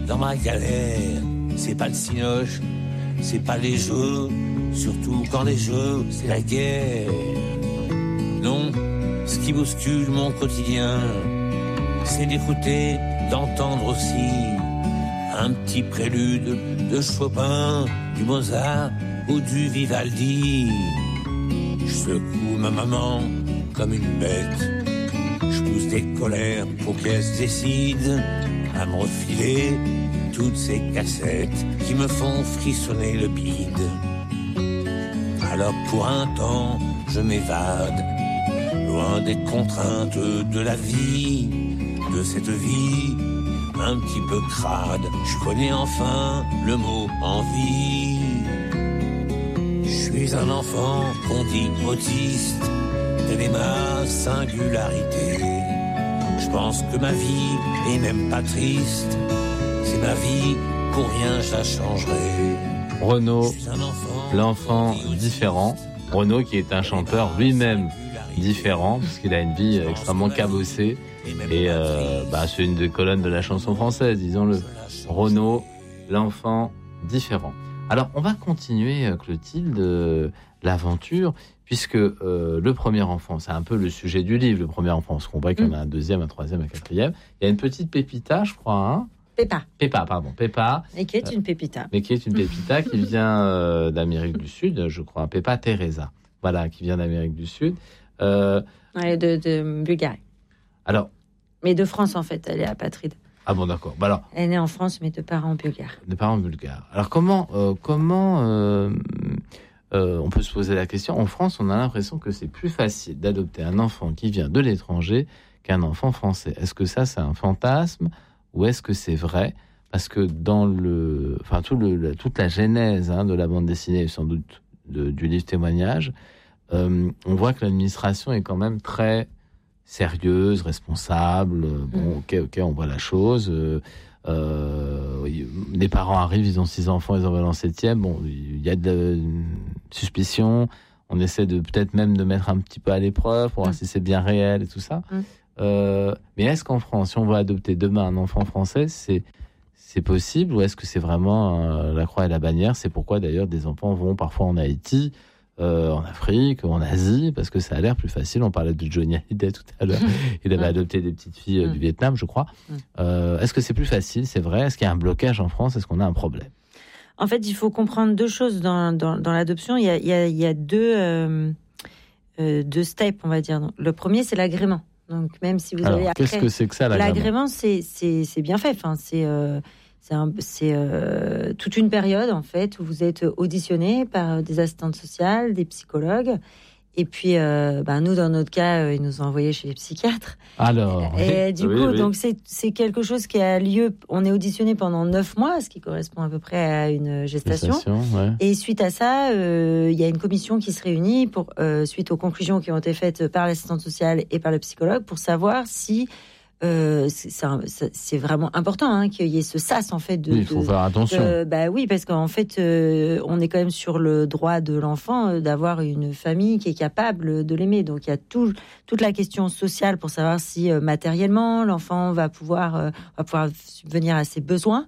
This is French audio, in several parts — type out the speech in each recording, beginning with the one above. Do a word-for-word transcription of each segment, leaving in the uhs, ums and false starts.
dans ma galère. C'est pas le cinoche, c'est pas les jeux, surtout quand les jeux, c'est la guerre. Non, ce qui bouscule mon quotidien, c'est d'écouter, d'entendre aussi un petit prélude de Chopin, du Mozart ou du Vivaldi. Je secoue ma maman comme une bête, je pousse des colères pour qu'elle se décide à me refiler toutes ces cassettes qui me font frissonner le bide. Alors pour un temps, je m'évade, loin des contraintes de la vie, de cette vie un petit peu crade. Je connais enfin le mot envie. Je suis un enfant qu'on dit autiste, telle est ma singularité. Je pense que ma vie est même pas triste, c'est ma vie, pour rien je la changerai. Renaud, l'enfant différent. Renaud qui est un chanteur lui-même différent, parce qu'il a une vie extrêmement cabossée. Et euh, bah, c'est une des colonnes de la chanson française, disons-le. Renaud, l'enfant différent. Alors, on va continuer, Clotilde, euh, l'aventure, puisque euh, le premier enfant, c'est un peu le sujet du livre, le premier enfant. On se comprend qu'il y en a un deuxième, un troisième, un quatrième. Il y a une petite Pépita, je crois, hein Péppa. Péppa, pardon, Péppa. Et qui est une Pépita. Mais qui est une Pépita qui vient euh, d'Amérique du Sud, je crois, Péppa Teresa. Voilà, qui vient d'Amérique du Sud. Euh, Ouais, de, de Bulgarie. Alors. Mais de France, en fait, elle est apatride. Ah bon, d'accord. Bah alors, elle est née en France, mais de parents bulgares. De parents bulgares. Alors, comment, euh, comment euh, euh, on peut se poser la question. En France, on a l'impression que c'est plus facile d'adopter un enfant qui vient de l'étranger qu'un enfant français. Est-ce que ça, c'est un fantasme ou est-ce que c'est vrai ? Parce que dans le, enfin, tout le, toute la genèse hein, de la bande dessinée, sans doute de, du livre témoignage, euh, on voit que l'administration est quand même très sérieuse, responsable. Bon, ok, ok, on voit la chose. Euh, euh, les parents arrivent, ils ont six enfants, ils en veulent un septième. Bon, il y a de suspicion. On essaie de peut-être même de mettre un petit peu à l'épreuve pour voir mm. si c'est bien réel et tout ça. Mm. Euh, mais est-ce qu'en France, si on veut adopter demain un enfant français, c'est c'est possible ou est-ce que c'est vraiment euh, la croix et la bannière ? C'est pourquoi d'ailleurs des enfants vont parfois en Haïti. Euh, en Afrique, en Asie, parce que ça a l'air plus facile. On parlait de Johnny Hallyday tout à l'heure. Il avait adopté des petites filles euh, du Vietnam, je crois. Euh, est-ce que c'est plus facile ? C'est vrai ? Est-ce qu'il y a un blocage en France ? Est-ce qu'on a un problème ? En fait, il faut comprendre deux choses dans, dans, dans l'adoption. Il y a, il y a, il y a deux, euh, euh, deux steps, on va dire. Le premier, c'est l'agrément. Donc, même si vous Alors, avez qu'est-ce après, que c'est que ça, l'agrément ? L'agrément, c'est, c'est, c'est bien fait. Enfin, c'est... Euh, C'est, un, c'est euh, toute une période, en fait, où vous êtes auditionné par des assistantes sociales, des psychologues. Et puis, euh, ben, nous, dans notre cas, euh, ils nous ont envoyés chez les psychiatres. Alors, et oui, du oui, coup, oui. donc c'est, c'est quelque chose qui a lieu. On est auditionné pendant neuf mois, ce qui correspond à peu près à une gestation. gestation ouais. Et suite à ça, euh, il y a une commission qui se réunit pour, euh, suite aux conclusions qui ont été faites par l'assistante sociale et par le psychologue, pour savoir si Euh, c'est, c'est, un, c'est vraiment important hein, qu'il y ait ce sas en fait. De, oui, il faut de, faire attention. De, bah oui, parce qu'en fait, euh, on est quand même sur le droit de l'enfant euh, d'avoir une famille qui est capable de l'aimer. Donc il y a tout, toute la question sociale pour savoir si euh, matériellement l'enfant va pouvoir, euh, va pouvoir subvenir à ses besoins.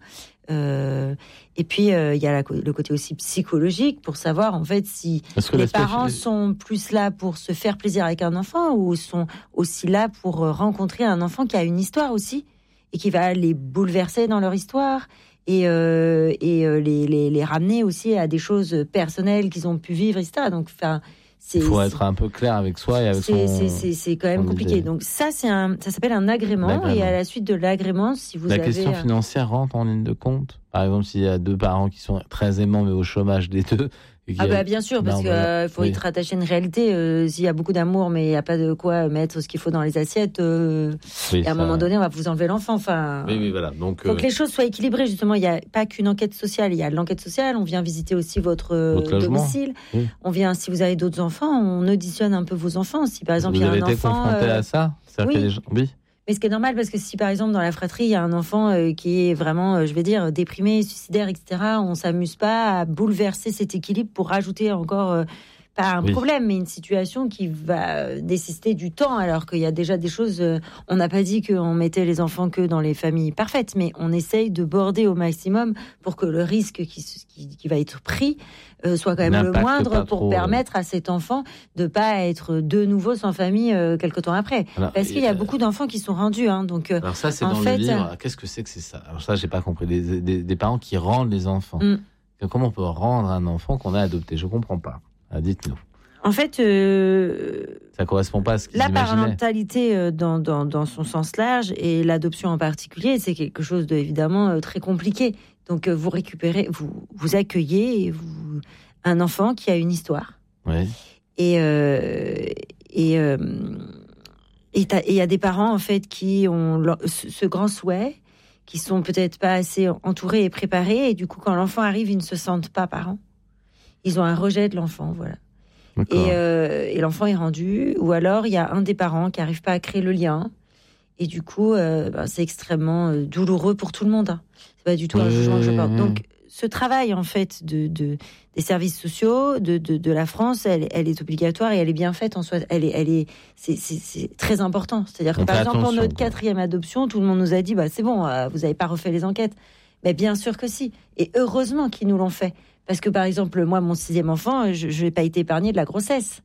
Euh, et puis euh, il y a la, le côté aussi psychologique pour savoir en fait si les parents sont plus là pour se faire plaisir avec un enfant ou sont aussi là pour rencontrer un enfant qui a une histoire aussi et qui va les bouleverser dans leur histoire et, euh, et euh, les, les, les ramener aussi à des choses personnelles qu'ils ont pu vivre, et cetera. Donc enfin il faut être un peu clair avec soi et avec c'est, son... C'est, c'est, c'est quand même compliqué. Idée. Donc ça, c'est un, ça s'appelle un agrément. L'agrément. Et à la suite de l'agrément, si vous la avez... La question financière rentre en ligne de compte ? Par exemple, s'il y a deux parents qui sont très aimants mais au chômage des deux... Ah bah bien sûr, parce qu'il euh, faut oui. être attaché à une réalité. Euh, s'il y a beaucoup d'amour, mais il n'y a pas de quoi mettre ce qu'il faut dans les assiettes, euh, oui, et à un moment donné, on va vous enlever l'enfant. Enfin, oui, oui, voilà. Donc, faut euh... que les choses soient équilibrées. Justement, il n'y a pas qu'une enquête sociale. Il y a l'enquête sociale. On vient visiter aussi votre, votre domicile. Oui. On vient, si vous avez d'autres enfants, on auditionne un peu vos enfants. Si par exemple vous il y a avez un été enfant, confronté euh... à ça, c'est-à-dire oui. que les gens... oui. Mais ce qui est normal, parce que si par exemple dans la fratrie il y a un enfant euh, qui est vraiment, euh, je vais dire, déprimé, suicidaire, et cetera, on s'amuse pas à bouleverser cet équilibre pour rajouter encore euh, pas un oui. problème, mais une situation qui va nécessiter du temps, alors qu'il y a déjà des choses... Euh, on n'a pas dit qu'on mettait les enfants que dans les familles parfaites, mais on essaye de border au maximum pour que le risque qui, qui, qui va être pris euh, soit quand même N'impacte le moindre pour trop, permettre ouais. à cet enfant de ne pas être de nouveau sans famille euh, quelque temps après. Alors, Parce qu'il y a euh, beaucoup d'enfants qui sont rendus. Hein, donc, euh, alors ça, c'est en dans fait, le livre. Euh, Qu'est-ce que c'est que c'est ça? Alors ça, j'ai pas compris. Des, des, des parents qui rendent les enfants. Mm. Comment on peut rendre un enfant qu'on a adopté? Je comprends pas. Ah, dites-nous. En fait, euh, ça correspond pas à ce qu'ils la imaginaient. parentalité euh, dans, dans, dans son sens large et l'adoption en particulier, c'est quelque chose de évidemment euh, très compliqué. Donc, euh, vous récupérez, vous, vous accueillez vous, un enfant qui a une histoire. Oui. Et euh, et euh, et il y a des parents en fait qui ont leur, ce, ce grand souhait, qui sont peut-être pas assez entourés et préparés, et du coup, quand l'enfant arrive, ils ne se sentent pas parents. Ils ont un rejet de l'enfant, voilà. Et, euh, et l'enfant est rendu, ou alors il y a un des parents qui n'arrive pas à créer le lien, et du coup, euh, ben, c'est extrêmement euh, douloureux pour tout le monde. Hein. C'est pas du tout un jugement que je porte. Donc, ce travail en fait de, de des services sociaux de, de, de la France, elle, elle est obligatoire et elle est bien faite en soi. Elle est, elle est, c'est, c'est, c'est très important. C'est-à-dire que par exemple, pour notre quatrième adoption, tout le monde nous a dit, bah c'est bon, euh, vous n'avez pas refait les enquêtes. Mais bien sûr que si. Et heureusement qu'ils nous l'ont fait. Parce que, par exemple, moi, mon sixième enfant, je n'ai pas été épargnée de la grossesse.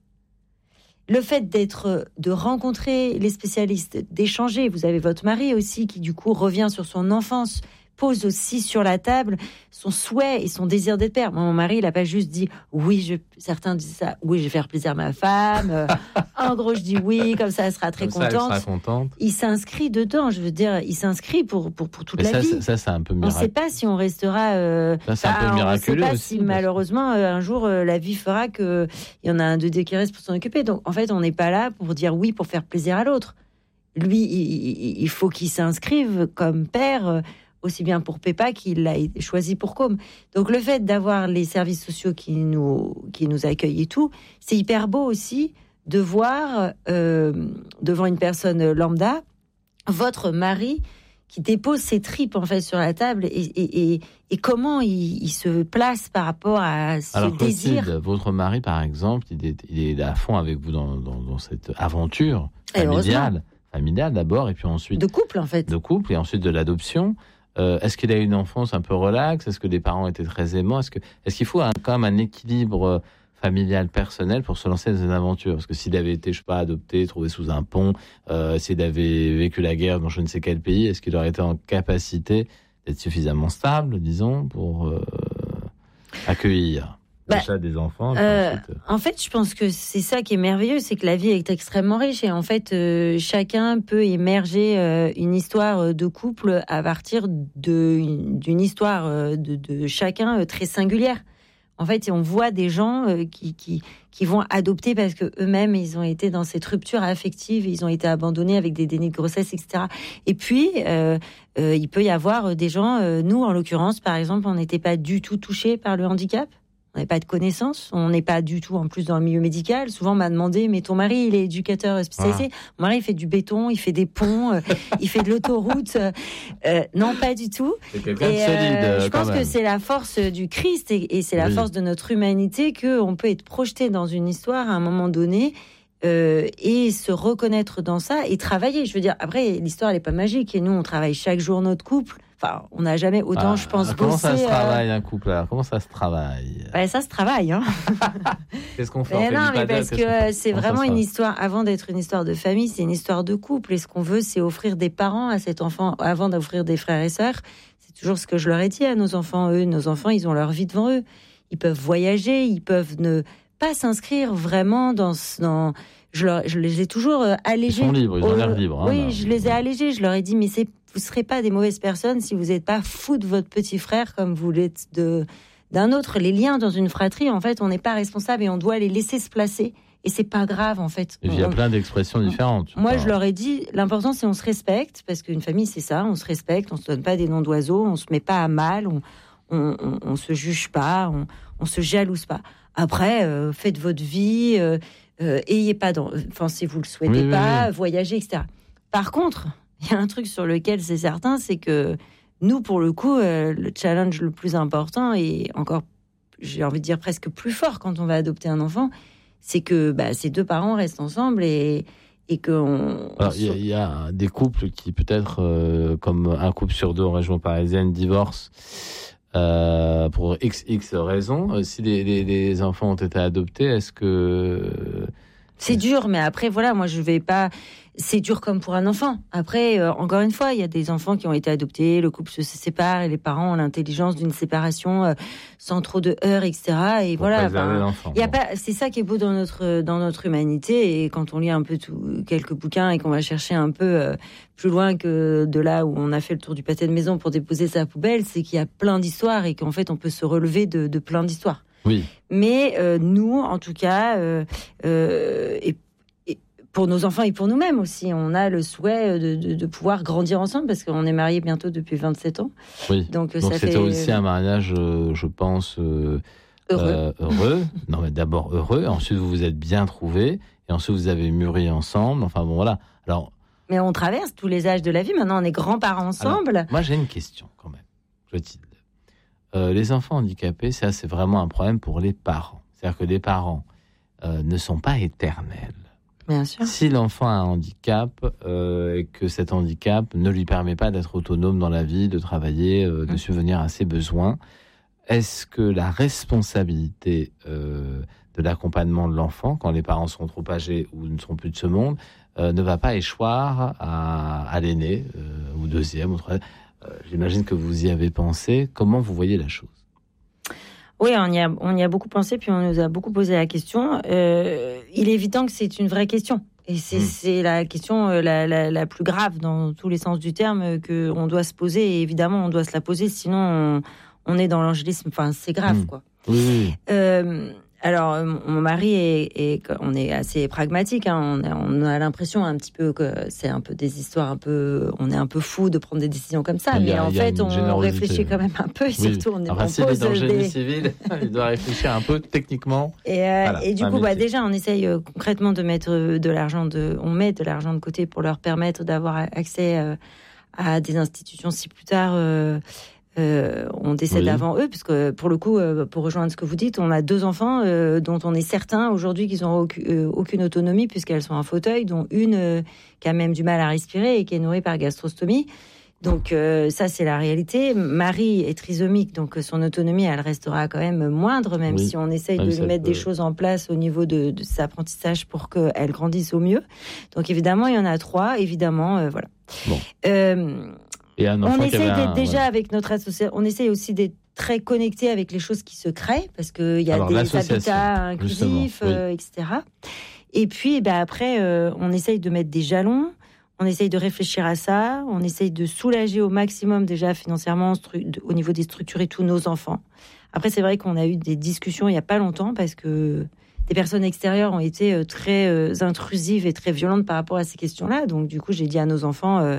Le fait d'être, de rencontrer les spécialistes, d'échanger, vous avez votre mari aussi qui, du coup, revient sur son enfance, pose aussi sur la table son souhait et son désir d'être père. Mon mari, il n'a pas juste dit « oui, je... » certains disent ça, « oui, je vais faire plaisir à ma femme. » En gros, je dis « oui, comme ça, elle sera très comme contente. » Ça, elle sera contente. Il s'inscrit dedans, je veux dire, il s'inscrit pour, pour, pour toute Mais la ça, vie. Ça, c'est un peu miraculeux. On ne sait pas si on restera... Euh... Ça, c'est un peu bah, miraculeux on ne sait pas aussi, si, malheureusement, euh, un jour, euh, la vie fera qu'il y en a un de deux qui reste pour s'en occuper. Donc, en fait, on n'est pas là pour dire oui, pour faire plaisir à l'autre. Lui, il, il faut qu'il s'inscrive comme père... Euh, aussi bien pour Pépa qu'il l'a choisi pour Com. Donc le fait d'avoir les services sociaux qui nous, qui nous accueillent et tout, c'est hyper beau aussi de voir euh, devant une personne lambda votre mari qui dépose ses tripes en fait sur la table et, et, et, et comment il, il se place par rapport à ce Alors, désir. Clotilde, votre mari par exemple, il est, il est à fond avec vous dans, dans, dans cette aventure familiale, familiale d'abord et puis ensuite de couple en fait, de couple et ensuite de l'adoption. Euh, est-ce qu'il a eu une enfance un peu relaxe? Est-ce que les parents étaient très aimants? Est-ce que, est-ce qu'il faut un, quand même un équilibre familial, personnel pour se lancer dans une aventure? Parce que s'il avait été, je sais pas, adopté, trouvé sous un pont, euh, s'il avait vécu la guerre dans je ne sais quel pays, est-ce qu'il aurait été en capacité d'être suffisamment stable, disons, pour euh, accueillir bah, déjà des enfants euh, ensuite... En fait, je pense que c'est ça qui est merveilleux, c'est que la vie est extrêmement riche et en fait, euh, chacun peut émerger euh, une histoire de couple à partir de, d'une histoire euh, de, de chacun euh, très singulière. En fait, on voit des gens euh, qui, qui, qui vont adopter parce que eux-mêmes, ils ont été dans cette rupture affective, ils ont été abandonnés avec des dénis de grossesse, et cetera. Et puis, euh, euh, il peut y avoir des gens, euh, nous en l'occurrence, par exemple, on n'était pas du tout touchés par le handicap. On n'avait pas de connaissances, on n'est pas du tout en plus dans le milieu médical. Souvent, on m'a demandé, mais ton mari, il est éducateur spécialisé. Ah. Mon mari, il fait du béton, il fait des ponts, euh, il fait de l'autoroute. Euh, non, pas du tout. C'est quelqu'un de solide. Euh, je pense même. que c'est la force du Christ et, et c'est la oui. force de notre humanité qu'on peut être projeté dans une histoire à un moment donné euh, et se reconnaître dans ça et travailler. Je veux dire, après, l'histoire, elle n'est pas magique et nous, on travaille chaque jour notre couple. Enfin, on n'a jamais autant, ah, je pense, comment bossé. Comment ça se travaille, euh... un couple alors Comment ça se travaille ouais, Ça se travaille, hein. Qu'est-ce qu'on fait, mais on fait non, du mais paddle, parce que c'est comment vraiment une histoire, avant d'être une histoire de famille, c'est une histoire de couple. Et ce qu'on veut, c'est offrir des parents à cet enfant, avant d'offrir des frères et sœurs. C'est toujours ce que je leur ai dit à nos enfants. Eux, nos enfants, ils ont leur vie devant eux. Ils peuvent voyager, ils peuvent ne pas s'inscrire vraiment dans... dans je, leur, je les ai toujours allégés. Ils sont libres, ils ont l'air libres. Hein, oui, là. je les ai allégés. Je leur ai dit, mais c'est vous ne serez pas des mauvaises personnes si vous n'êtes pas fous de votre petit frère comme vous l'êtes de, d'un autre. Les liens dans une fratrie, en fait, on n'est pas responsable et on doit les laisser se placer. Et c'est pas grave, en fait. Et il y a plein d'expressions différentes. Moi, je leur ai dit, l'important, c'est on se respecte, parce qu'une famille, c'est ça, on se respecte, on se donne pas des noms d'oiseaux, on se met pas à mal, on, on, on, on se juge pas, on, on se jalouse pas. Après, euh, faites votre vie, euh, euh, ayez pas, dans, enfin, si vous le souhaitez oui, pas, oui, oui. voyagez, et cetera. Par contre, il y a un truc sur lequel c'est certain, c'est que nous, pour le coup, euh, le challenge le plus important et encore, j'ai envie de dire presque plus fort quand on va adopter un enfant, c'est que bah, ces deux parents restent ensemble et et que on, Alors, il y, y a des couples qui peut-être, euh, comme un couple sur deux en région parisienne, divorcent euh, pour X X raisons. Si les, les, les enfants ont été adoptés, est-ce que c'est dur, mais après voilà, moi je vais pas. C'est dur comme pour un enfant. Après, euh, encore une fois, il y a des enfants qui ont été adoptés, le couple se sépare et les parents ont l'intelligence d'une séparation euh, sans trop de heurts, et cetera. Et pour voilà, ben, il y a pas. C'est ça qui est beau dans notre dans notre humanité. Et quand on lit un peu tout, quelques bouquins et qu'on va chercher un peu euh, plus loin que de là où on a fait le tour du pâté de maison pour déposer sa poubelle, c'est qu'il y a plein d'histoires et qu'en fait on peut se relever de, de plein d'histoires. Oui. Mais euh, nous, en tout cas, euh, euh, et pour nos enfants et pour nous-mêmes aussi, on a le souhait de, de, de pouvoir grandir ensemble parce qu'on est mariés bientôt depuis vingt-sept ans. Oui. Donc, Donc ça c'était fait... aussi un mariage, euh, je pense, euh, heureux. Euh, heureux. Non, mais d'abord heureux. Ensuite, vous vous êtes bien trouvés. Et ensuite, vous avez mûri ensemble. Enfin, bon, voilà. Alors, mais on traverse tous les âges de la vie. Maintenant, on est grands-parents ensemble. Alors, moi, j'ai une question quand même. Clotilde. Euh, les enfants handicapés, ça, c'est vraiment un problème pour les parents. C'est-à-dire que les parents euh, ne sont pas éternels. Bien sûr. Si l'enfant a un handicap euh, et que cet handicap ne lui permet pas d'être autonome dans la vie, de travailler, euh, de mmh. subvenir à ses besoins, est-ce que la responsabilité euh, de l'accompagnement de l'enfant, quand les parents sont trop âgés ou ne sont plus de ce monde, euh, ne va pas échoir à, à l'aîné, euh, ou deuxième, ou troisième? euh, J'imagine que vous y avez pensé. Comment vous voyez la chose? Oui, on y a, on y a beaucoup pensé, puis on nous a beaucoup posé la question. Euh, il est évident que c'est une vraie question. Et c'est, mmh. c'est la question la, la, la plus grave dans tous les sens du terme qu'on doit se poser. Et évidemment, on doit se la poser, sinon on, on est dans l'angélisme. Enfin, c'est grave, mmh. quoi. Oui, oui. Euh, alors, mon mari est, est, on est assez pragmatique. Hein, on, a, on a l'impression un petit peu que c'est un peu des histoires un peu. On est un peu fou de prendre des décisions comme ça, mais a, en fait, on réfléchit quand même un peu. Et oui. surtout, on est enfin, on si pose il est dans le génie des... civil, il doit réfléchir un peu techniquement. Et, euh, voilà, et du coup, bah, déjà, on essaye euh, concrètement de mettre de l'argent de. On met de l'argent de côté pour leur permettre d'avoir accès euh, à des institutions si plus tard. Euh, Euh, on décède oui. avant eux, parce que pour le coup, euh, pour rejoindre ce que vous dites, on a deux enfants euh, dont on est certain aujourd'hui qu'ils n'ont aucune, euh, aucune autonomie puisqu'elles sont en fauteuil, dont une euh, qui a même du mal à respirer et qui est nourrie par gastrostomie. Donc euh, ça, c'est la réalité. Marie est trisomique, donc son autonomie, elle restera quand même moindre, même oui. si on essaye même de lui mettre peut... des choses en place au niveau de, de cet apprentissage pour qu'elle grandisse au mieux. Donc évidemment, il y en a trois, évidemment, euh, voilà. Bon. Euh, Et un on essaye d'être un... déjà ouais. avec notre association, on essaye aussi d'être très connecté avec les choses qui se créent, parce qu'il y a Alors, des habitats inclusifs, euh, oui. et cetera. Et puis, bah, après, euh, on essaye de mettre des jalons, on essaye de réfléchir à ça, on essaye de soulager au maximum déjà financièrement stru- au niveau des structures et tous nos enfants. Après, c'est vrai qu'on a eu des discussions il n'y a pas longtemps, parce que des personnes extérieures ont été très euh, intrusives et très violentes par rapport à ces questions-là. Donc, du coup, j'ai dit à nos enfants... Euh,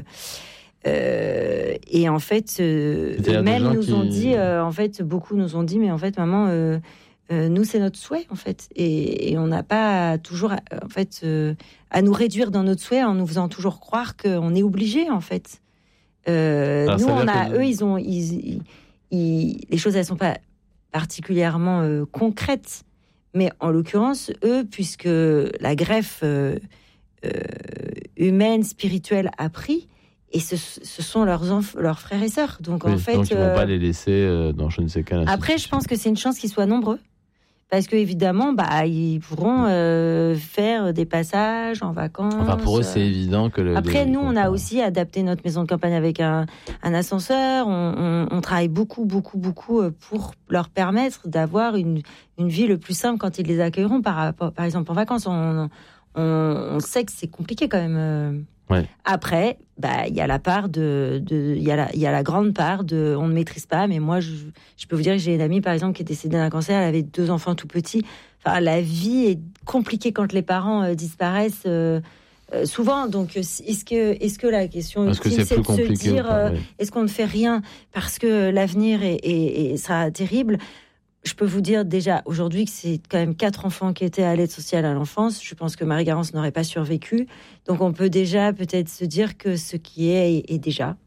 Euh, et en fait, euh, eux-mêmes nous qui... ont dit, euh, en fait, beaucoup nous ont dit, mais en fait, maman, euh, euh, nous, c'est notre souhait, en fait. Et, et on n'a pas toujours, en fait, euh, à nous réduire dans notre souhait en nous faisant toujours croire qu'on est obligé, en fait. Euh, Alors, nous, on a, que... eux, ils ont, ils, ils, ils, les choses, elles sont pas particulièrement euh, concrètes. Mais en l'occurrence, eux, puisque la greffe euh, euh, humaine, spirituelle a pris, et ce, ce sont leurs, enf- leurs frères et sœurs. Donc, oui, en fait, donc ils ne vont euh... pas les laisser euh, dans je ne sais quelle Après, je pense que c'est une chance qu'ils soient nombreux. Parce qu'évidemment, bah, ils pourront euh, faire des passages en vacances. Enfin, pour eux, c'est évident que... Le, Après, les... nous, on a aussi adapté notre maison de campagne avec un, un ascenseur. On, on, on travaille beaucoup, beaucoup, beaucoup pour leur permettre d'avoir une, une vie le plus simple quand ils les accueilleront, par, par exemple, en vacances. On, on, on sait que c'est compliqué quand même. Ouais. Après, bah, il y a la part de, de, il y a la, il y a la grande part de, on ne maîtrise pas. Mais moi, je, je peux vous dire que j'ai une amie, par exemple, qui est décédée d'un cancer. Elle avait deux enfants tout petits. Enfin, la vie est compliquée quand les parents euh, disparaissent euh, euh, souvent. Donc, est-ce que, est-ce que la question est-ce ultime, que c'est, c'est plus de se dire, pas, euh, ouais. est-ce qu'on ne fait rien parce que l'avenir est, est, est, sera terrible? Je peux vous dire déjà aujourd'hui que c'est quand même quatre enfants qui étaient à l'aide sociale à l'enfance. Je pense que Marie-Garance n'aurait pas survécu. Donc on peut déjà peut-être se dire que ce qui est est, est déjà.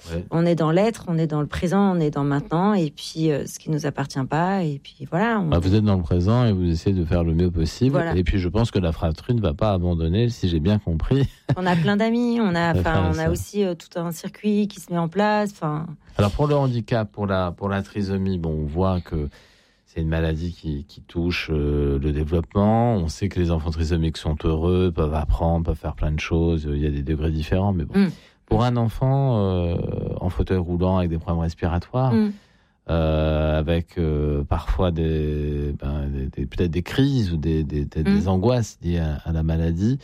Ouais. On est dans l'être, on est dans le présent, on est dans maintenant, et puis euh, ce qui nous appartient pas, et puis voilà. On... Bah, vous êtes dans le présent et vous essayez de faire le mieux possible. Voilà. Et puis je pense que la fratrie ne va pas abandonner, si j'ai bien compris. On a plein d'amis, on a, enfin, on a aussi euh, tout un circuit qui se met en place. Enfin. Alors pour le handicap, pour la pour la trisomie, bon, on voit que c'est une maladie qui, qui touche euh, le développement. On sait que les enfants trisomiques sont heureux, peuvent apprendre, peuvent faire plein de choses. Il y a des degrés différents, mais bon. Mm. Pour un enfant euh, en fauteuil roulant avec des problèmes respiratoires, mm. euh, avec euh, parfois des, ben, des, des peut-être des crises ou des, des, des, mm. des angoisses liées à, à la maladie,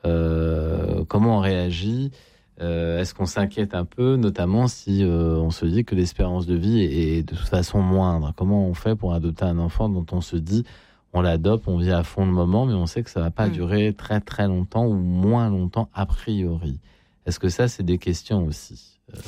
euh, comment on réagit? Euh, est-ce qu'on s'inquiète un peu, notamment si euh, on se dit que l'espérance de vie est, est de toute façon moindre? Comment on fait pour adopter un enfant dont on se dit on l'adopte, on vit à fond le moment, mais on sait que ça ne va pas mm. durer très très longtemps ou moins longtemps a priori? Est-ce que ça, c'est des questions aussi? euh...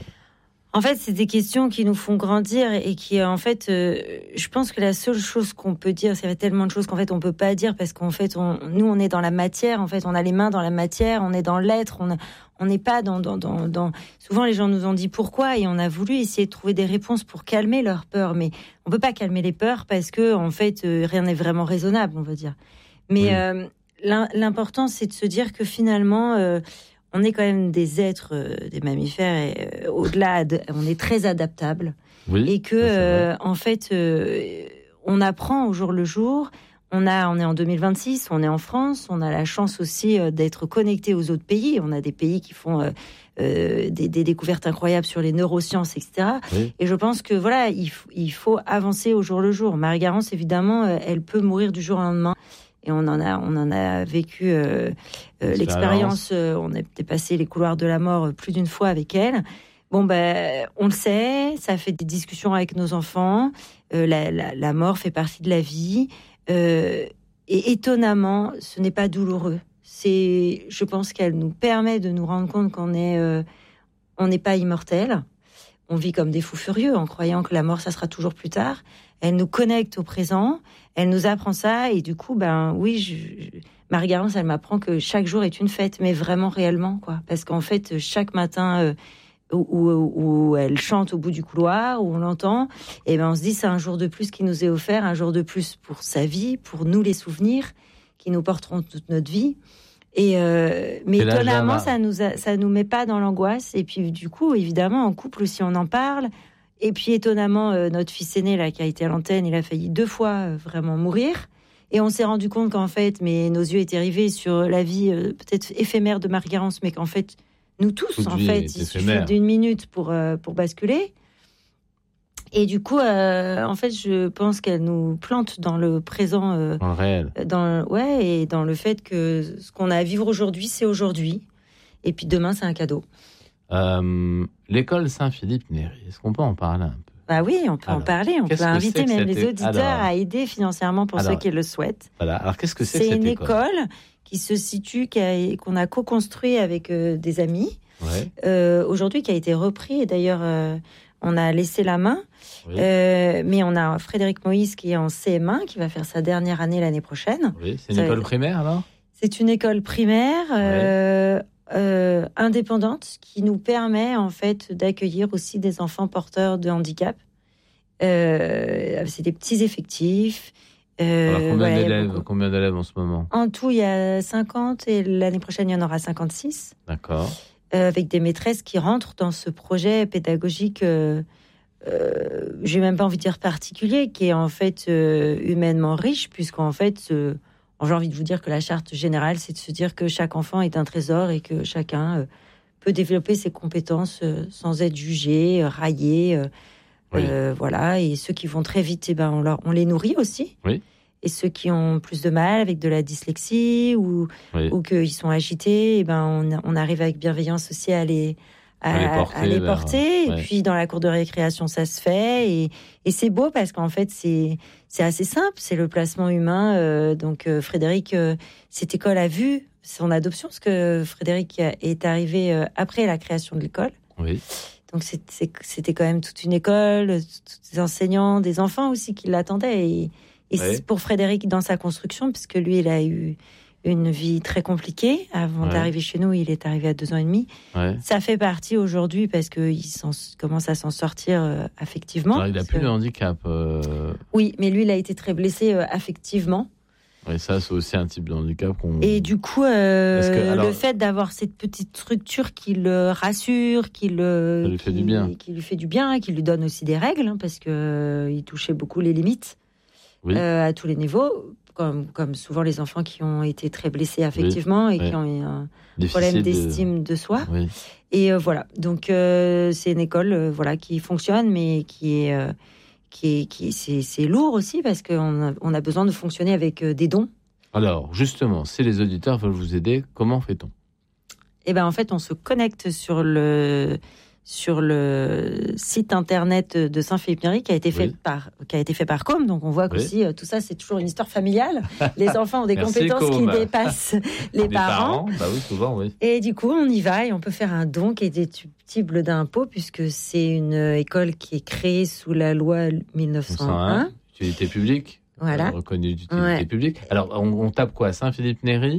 En fait, c'est des questions qui nous font grandir et qui, en fait, euh, je pense que la seule chose qu'on peut dire, c'est tellement de choses qu'en fait, on peut pas dire parce qu'en fait, on, nous, on est dans la matière. En fait, on a les mains dans la matière, on est dans l'être, on on n'est pas dans, dans, dans, dans... Souvent, les gens nous ont dit pourquoi et on a voulu essayer de trouver des réponses pour calmer leurs peurs. Mais on peut pas calmer les peurs parce que, en fait, euh, rien n'est vraiment raisonnable, on va dire. Mais oui. euh, l'important, c'est de se dire que finalement... Euh, on est quand même des êtres, euh, des mammifères, et, euh, au-delà, de, on est très adaptables. Oui, et que, euh, en fait, euh, on apprend au jour le jour. On, a, on est en deux mille vingt-six, on est en France, on a la chance aussi euh, d'être connecté aux autres pays. On a des pays qui font euh, euh, des, des découvertes incroyables sur les neurosciences, et cetera. Oui. Et je pense que, voilà, il, f- il faut avancer au jour le jour. Marie-Garance, évidemment, euh, elle peut mourir du jour au lendemain. Et on en a, on en a vécu euh, euh, l'expérience. Euh, on a dépassé les couloirs de la mort plus d'une fois avec elle. Bon, ben, on le sait, ça fait des discussions avec nos enfants. Euh, la, la, la mort fait partie de la vie. Euh, et étonnamment, ce n'est pas douloureux. C'est, je pense qu'elle nous permet de nous rendre compte qu'on est, euh, on n'est pas immortel. On vit comme des fous furieux en croyant que la mort, ça sera toujours plus tard. Elle nous connecte au présent, elle nous apprend ça, et du coup, ben oui, je, je, Marie-Garance, elle m'apprend que chaque jour est une fête, mais vraiment réellement, quoi. Parce qu'en fait, chaque matin euh, où, où, où elle chante au bout du couloir, où on l'entend, et ben on se dit c'est un jour de plus qui nous est offert, un jour de plus pour sa vie, pour nous les souvenirs qui nous porteront toute notre vie. Et euh, mais étonnamment, ça nous a, ça nous met pas dans l'angoisse. Et puis du coup, évidemment, en couple aussi, on en parle. Et puis étonnamment, euh, notre fils aîné là qui a été à l'antenne, il a failli deux fois euh, vraiment mourir. Et on s'est rendu compte qu'en fait, mais nos yeux étaient rivés sur la vie euh, peut-être éphémère de Marie-Garance, mais qu'en fait, nous tous, Toute en fait, il suffit d'une minute pour euh, pour basculer. Et du coup, euh, en fait, je pense qu'elle nous plante dans le présent, euh, dans le réel. Dans, ouais, et dans le fait que ce qu'on a à vivre aujourd'hui, c'est aujourd'hui. Et puis demain, c'est un cadeau. Euh, l'école Saint-Philippe-Néry, est-ce qu'on peut en parler un peu? Bah oui, on peut Alors, en parler. On peut inviter même les auditeurs Alors, à aider financièrement pour alors, ceux qui le souhaitent. Voilà. Alors, qu'est-ce que c'est, c'est que cette une école, école qui se situe, qui a, qu'on a co-construit avec euh, des amis. Ouais. Euh, aujourd'hui, qui a été repris. Et d'ailleurs, euh, on a laissé la main. Oui. Euh, mais on a Frédéric Moïse qui est en C M un, qui va faire sa dernière année l'année prochaine. Oui, c'est une Ça, école primaire, alors? C'est une école primaire. Euh, ouais. Euh, indépendante qui nous permet en fait d'accueillir aussi des enfants porteurs de handicap. Euh, c'est des petits effectifs. Euh, Alors combien, ouais, d'élèves, beaucoup... combien d'élèves en ce moment? En tout, il y a cinquante et l'année prochaine, il y en aura cinquante-six. D'accord. Euh, avec des maîtresses qui rentrent dans ce projet pédagogique, euh, euh, j'ai même pas envie de dire particulier, qui est en fait euh, humainement riche, puisqu'en fait... Euh, j'ai envie de vous dire que la charte générale, c'est de se dire que chaque enfant est un trésor et que chacun euh, peut développer ses compétences euh, sans être jugé, euh, raillé. Euh, oui. euh, voilà. Et ceux qui vont très vite, eh ben, on, leur, on les nourrit aussi. Oui. Et ceux qui ont plus de mal avec de la dyslexie ou, oui. ou qu'ils sont agités, eh ben, on, on arrive avec bienveillance aussi à les... À, à les porter. À les porter. Vers... Et ouais. puis, dans la cour de récréation, ça se fait. Et, et c'est beau parce qu'en fait, c'est, c'est assez simple. C'est le placement humain. Euh, donc, euh, Frédéric, euh, cette école a vu son adoption, parce que Frédéric est arrivé euh, après la création de l'école. Oui. Donc, c'est, c'est, c'était quand même toute une école, tous des enseignants, des enfants aussi qui l'attendaient. Et, et ouais. c'est pour Frédéric, dans sa construction, puisque lui, il a eu une vie très compliquée. Avant Ouais. d'arriver chez nous, il est arrivé à deux ans et demi. Ouais. Ça fait partie aujourd'hui parce qu'il commence à s'en sortir euh, affectivement. Alors, il n'a Parce plus que- de handicap. Euh... Oui, mais lui, il a été très blessé euh, affectivement. Et ça, c'est aussi un type de handicap qu'on. Et du coup, euh, Parce que, alors- le fait d'avoir cette petite structure qui le rassure, qui le, Ça lui fait qui, du bien. qui lui fait du bien, qui lui donne aussi des règles, hein, parce que euh, il touchait beaucoup les limites Oui. euh, à tous les niveaux, comme, comme souvent les enfants qui ont été très blessés affectivement et oui. qui ont eu un Difficile problème de- d'estime de soi. Oui. Et euh, voilà, donc euh, c'est une école euh, voilà qui fonctionne, mais qui est euh, qui est qui c'est c'est lourd aussi parce qu'on a, on a besoin de fonctionner avec euh, des dons. Alors, justement, si les auditeurs veulent vous aider, comment fait-on ? Et ben en fait, on se connecte sur le sur le site internet de Saint-Philippe-Néry qui a été fait Oui. par qui a été fait par Com. Donc on voit Oui. qu'aussi euh, tout ça c'est toujours une histoire familiale. Les enfants ont des Merci, compétences qui Com. dépassent les Des parents. Bah oui, souvent, oui. Et du coup, on y va et on peut faire un don qui est déductible d'impôt puisque c'est une école qui est créée sous la loi mille neuf cent un. Utilité publique. Voilà. Euh, reconnue d'utilité Ouais. publique. Alors, on, on tape quoi ? Saint-Philippe-Néry ?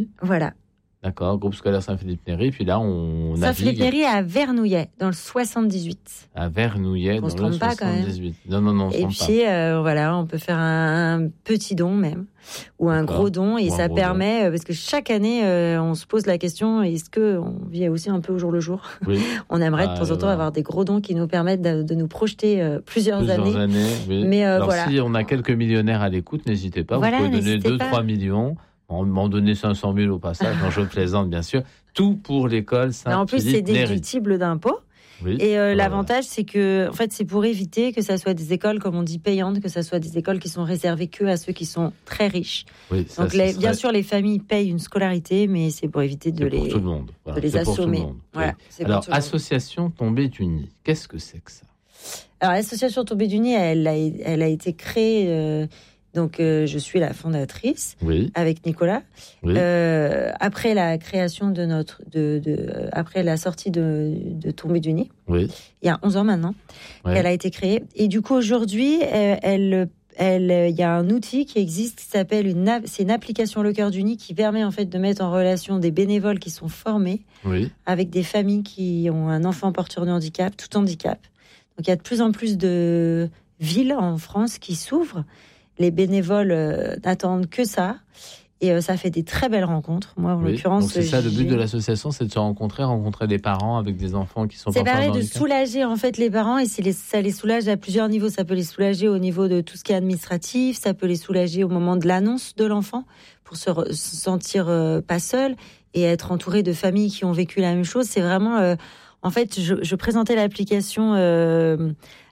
Voilà. D'accord, groupe scolaire Saint-Philippe-Néry. Puis là, on navigue Saint-Philippe-Néry à Vernouillet, dans le soixante-dix-huit. à Vernouillet, On dans se le trompe pas, quand même. soixante-dix-huit. Non, non, non, on se Et trompe pas. puis, euh, voilà, on peut faire un, un petit don même, ou un D'accord. gros don, et Ou un ça gros permet, euh, parce que chaque année, euh, on se pose la question, est-ce qu'on vit aussi un peu au jour le jour ? Oui, On aimerait Ah, de temps en temps voilà. avoir des gros dons qui nous permettent de, de nous projeter euh, plusieurs, plusieurs années. années. oui. Mais, euh, Alors, voilà. si on a quelques millionnaires à l'écoute, n'hésitez pas. Voilà, vous pouvez donner n'hésitez deux, pas. trois millions. On m'en donner cinq cent mille au passage. Non, je plaisante, bien sûr. Tout pour l'école Mais en plus, c'est Saint-Philippe-Néry. déductible d'impôt. Oui. Et euh, Voilà. l'avantage, c'est que, en fait, c'est pour éviter que ça soit des écoles, comme on dit, payantes, que ça soit des écoles qui sont réservées que à ceux qui sont très riches. Oui, ça, Donc, ce les- serait- bien sûr, les familles payent une scolarité, mais c'est pour éviter de c'est pour les, tout le monde. Voilà, de les c'est pour tout le assommer. monde. Oui. Voilà, c'est pour Alors, tout le monde. association Tombée du Nid, qu'est-ce que c'est que ça ? Alors, l'association Tombée du Nid, elle a, elle a été créée. euh, donc, euh, je suis la fondatrice Oui, avec Nicolas. oui, Euh, après la création de notre, de, de, euh, après la sortie de, de Tombée du Nid, oui. il y a onze ans maintenant, Ouais. qu'elle a été créée. Et du coup, aujourd'hui, euh, elle, elle, il y a un outil qui existe qui s'appelle une, app- c'est une application Le Cœur du Nid qui permet en fait de mettre en relation des bénévoles qui sont formés oui. avec des familles qui ont un enfant porteur de handicap, tout handicap. Donc il y a de plus en plus de villes en France qui s'ouvrent. Les bénévoles euh, n'attendent que ça. Et euh, ça fait des très belles rencontres. Moi, en Oui. l'occurrence, Donc c'est ça le but j'ai- de l'association, c'est de se rencontrer, rencontrer des parents avec des enfants qui sont C'est porteurs pareil de handicap. soulager en fait les parents et c'est les, ça les soulage à plusieurs niveaux. Ça peut les soulager au niveau de tout ce qui est administratif, ça peut les soulager au moment de l'annonce de l'enfant pour se, re- se sentir euh, pas seul et être entouré de familles qui ont vécu la même chose. C'est vraiment, euh, en fait, je, je présentais l'application euh,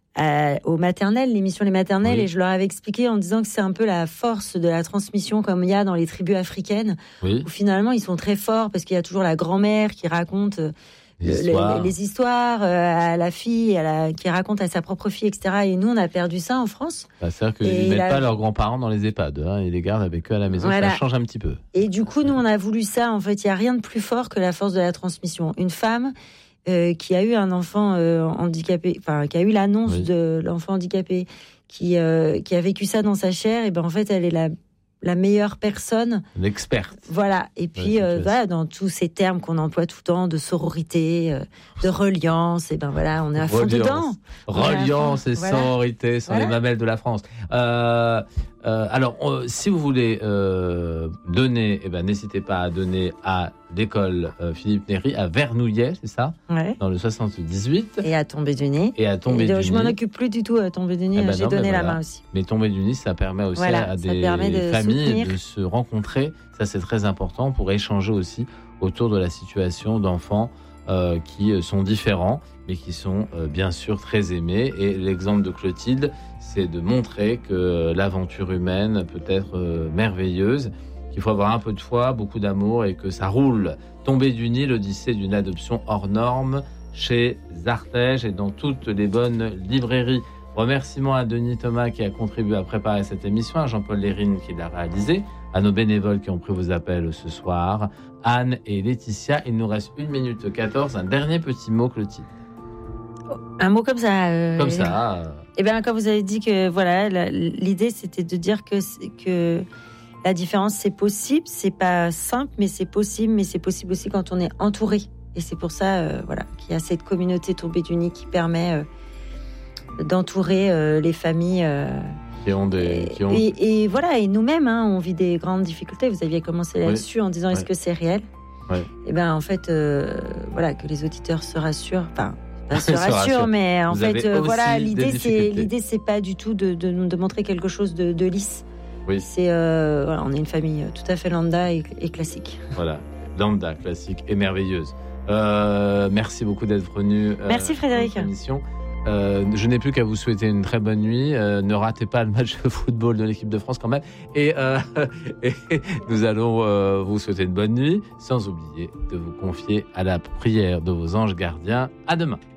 à- aux maternelles, l'émission Les Maternelles, Oui. et je leur avais expliqué en disant que c'est un peu la force de la transmission comme il y a dans les tribus africaines Oui, où finalement ils sont très forts parce qu'il y a toujours la grand-mère qui raconte euh, les le- histoires. les, les histoires euh, à la fille, à la, qui raconte à sa propre fille, et cetera. Et nous, on a perdu ça en France. Bah, c'est-à-dire Et qu'ils ne mettent la- pas leurs grands-parents dans les EHPAD, hein, ils les gardent avec eux à la maison, Voilà. ça change un petit peu. Et du coup, nous, on a voulu ça. En fait, il y a rien de plus fort que la force de la transmission. Une femme euh, qui a eu un enfant euh, handicapé, enfin, qui a eu l'annonce Oui. de l'enfant handicapé, qui euh, qui a vécu ça dans sa chair, et ben en fait, elle est la la meilleure personne. L'experte. Voilà. Et puis, Ouais, euh, c'est voilà, dans tous ces termes qu'on emploie tout le temps, de sororité, euh, de reliance, et ben voilà, on est à fond Reliance. dedans. Reliance et Voilà. sororité sont Voilà. les mamelles de la France. Euh, euh, alors, euh, si vous voulez euh, donner, eh ben, n'hésitez pas à donner à l'école euh, Philippe Néry à Vernouillet, c'est ça, Ouais. dans le soixante-dix-huit, Et à tomber du nez. et à Tomber Et du je m'en Nid. occupe plus du tout à tomber du nez. Eh ben J'ai non, ben donné la voilà. main aussi. Mais Tomber du Nid, ça permet aussi Voilà, à ça des permet de familles soutenir. de se rencontrer. Ça, c'est très important pour échanger aussi autour de la situation d'enfants euh, qui sont différents, mais qui sont euh, bien sûr très aimés. Et l'exemple de Clotilde, c'est de montrer que l'aventure humaine peut être euh, merveilleuse, qu'il faut avoir un peu de foi, beaucoup d'amour et que ça roule. Tomber du Nid, l'odyssée d'une adoption hors norme chez Artege et dans toutes les bonnes librairies. Remerciements à Denis Thomas qui a contribué à préparer cette émission, à Jean-Paul Lérine qui l'a réalisé, à nos bénévoles qui ont pris vos appels ce soir, Anne et Laetitia. Il nous reste une minute quatorze. Un dernier petit mot, Clotilde. Un mot comme ça. euh, Comme ça. euh, Eh bien, quand vous avez dit que voilà, la- l'idée c'était de dire que c'est- que la différence, c'est possible. C'est pas simple, mais c'est possible. Mais c'est possible aussi quand on est entouré. Et c'est pour ça, euh, voilà, qu'il y a cette communauté Tourbée d'Unis qui permet euh, d'entourer euh, les familles. Euh, Qui ont des, qui ont... Et, et voilà, et nous-mêmes, hein, on vit des grandes difficultés. Vous aviez commencé là-dessus oui. en disant, est-ce ouais. que c'est réel ? Ouais. Et ben en fait, euh, voilà, que les auditeurs se rassurent. Enfin, pas se rassurent, mais en Vous fait, euh, voilà, l'idée c'est, l'idée c'est pas du tout de, de, de montrer quelque chose de, de lisse. Oui. C'est, euh, voilà, on est une famille tout à fait lambda et, et classique. Voilà, lambda, classique et merveilleuse. Euh, merci beaucoup d'être venu. Euh, merci Frédéric. Euh, je n'ai plus qu'à vous souhaiter une très bonne nuit. Euh, ne ratez pas le match de football de l'équipe de France quand même. Et, euh, et nous allons euh, vous souhaiter une bonne nuit, sans oublier de vous confier à la prière de vos anges gardiens. À demain.